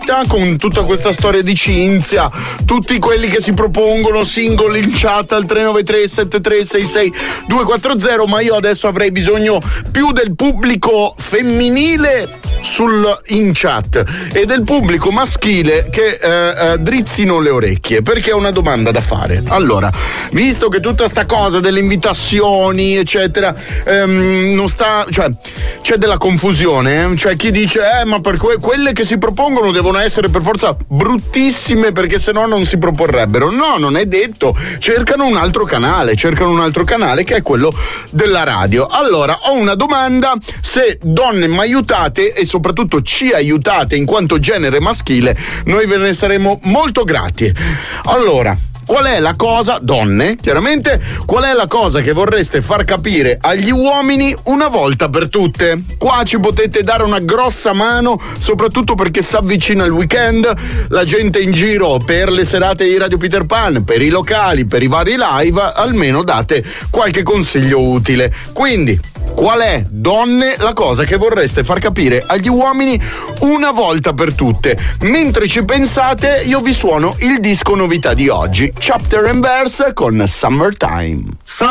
diretta con tutta questa storia di Cinzia, tutti quelli che si propongono singoli in chat al 393 7366 240, ma io adesso avrei bisogno più del pubblico femminile in chat e del pubblico maschile che drizzino le orecchie, perché ho una domanda da fare. Allora, visto che tutta sta cosa delle invitazioni eccetera non sta, cioè c'è della confusione, cioè chi dice ma per quelle che si propongono devono essere per forza bruttissime perché sennò non si proporrebbero. No, non è detto, cercano un altro canale che è quello della radio. Allora, ho una domanda: se donne mi aiutate e soprattutto ci aiutate in quanto genere maschile, noi ve ne saremo molto grati. Allora, qual è la cosa, donne, chiaramente, qual è la cosa che vorreste far capire agli uomini una volta per tutte? Qua ci potete dare una grossa mano, soprattutto perché si avvicina il weekend, la gente in giro per le serate di Radio Peter Pan, per i locali, per i vari live, almeno date qualche consiglio utile. Quindi, qual è, donne, la cosa che vorreste far capire agli uomini una volta per tutte? Mentre ci pensate, io vi suono il disco novità di oggi, Chapter and Verse con Summertime.